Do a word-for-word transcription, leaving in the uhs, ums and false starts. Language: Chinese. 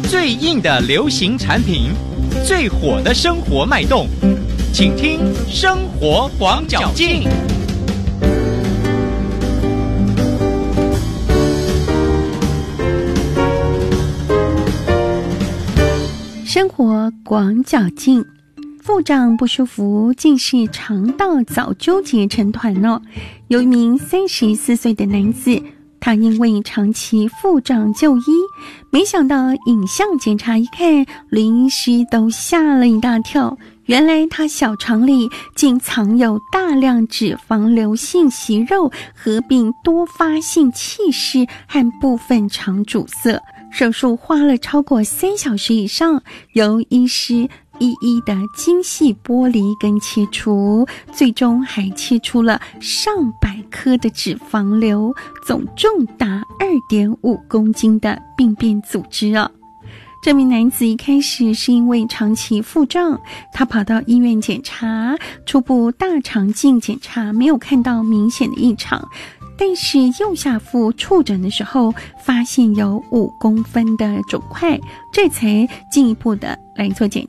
最硬的流行产品，最火的生活脉动，请听生活广角镜。 生活广角镜，腹胀不舒服，竟是肠道早纠结成团了。有一名三十四岁的男子，他因为长期腹胀就医，没想到影像检查一看，林医师都吓了一大跳。原来他小肠里竟藏有大量脂肪瘤性息肉，合并多发性气室和部分肠阻塞。手术花了超过三小时以上，由医师一一的精细剥离跟切除，最终还切出了上百颗的脂肪瘤，总重达 二点五公斤的病变组织啊。这名男子一开始是因为长期腹胀，他跑到医院检查，初步大肠镜检查没有看到明显的异常，但是右下腹触诊的时候发现有五公分的肿块，这才进一步的来做检